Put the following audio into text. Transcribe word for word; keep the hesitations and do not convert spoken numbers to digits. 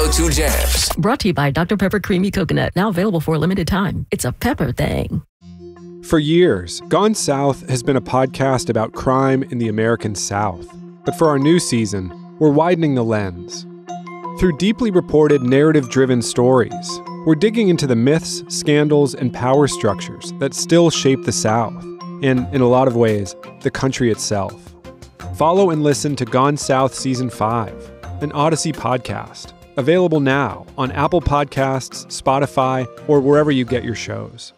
go-to jams. Brought to you by Doctor Pepper Creamy Coconut, now available for a limited time. It's a pepper thing. For years, Gone South has been a podcast about crime in the American South. But for our new season, we're widening the lens. Through deeply reported, narrative-driven stories, we're digging into the myths, scandals, and power structures that still shape the South, and, in a lot of ways, the country itself. Follow and listen to Gone South Season five, an Odyssey podcast, available now on Apple Podcasts, Spotify, or wherever you get your shows.